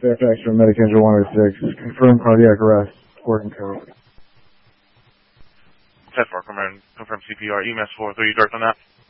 Fairfax from Medicare 106. Confirm cardiac arrest. Working code. 10-4, confirm CPR. EMS 4, 3, direct on that.